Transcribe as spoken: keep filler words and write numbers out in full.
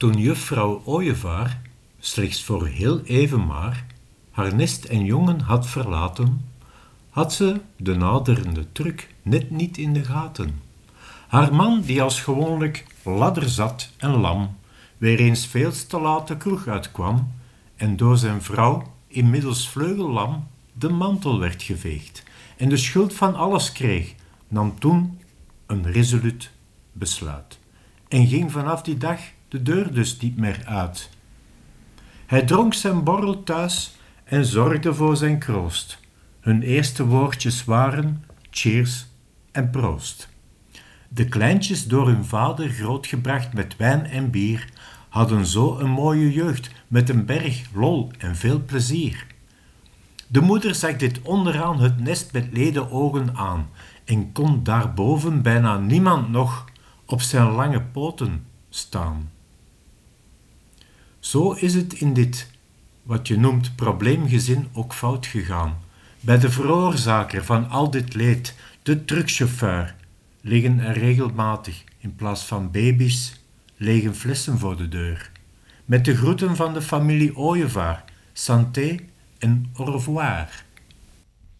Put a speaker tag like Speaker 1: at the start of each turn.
Speaker 1: Toen juffrouw Ooievaar, slechts voor heel even maar, haar nest en jongen had verlaten, had ze de naderende truc net niet in de gaten. Haar man, die als gewoonlijk ladder zat en lam, weer eens veel te laat de kroeg uitkwam en door zijn vrouw, inmiddels vleugellam, de mantel werd geveegd en de schuld van alles kreeg, nam toen een resoluut besluit en ging vanaf die dag de deur dus niet meer uit. Hij dronk zijn borrel thuis en zorgde voor zijn kroost. Hun eerste woordjes waren cheers en proost. De kleintjes, door hun vader grootgebracht met wijn en bier, hadden zo een mooie jeugd met een berg lol en veel plezier. De moeder zag dit onderaan het nest met lede ogen aan en kon daarboven bijna niemand nog op zijn lange poten staan. Zo is het in dit, wat je noemt probleemgezin, ook fout gegaan. Bij de veroorzaker van al dit leed, de truckchauffeur, liggen er regelmatig, in plaats van baby's, lege flessen voor de deur. Met de groeten van de familie Ooievaar, santé en au revoir.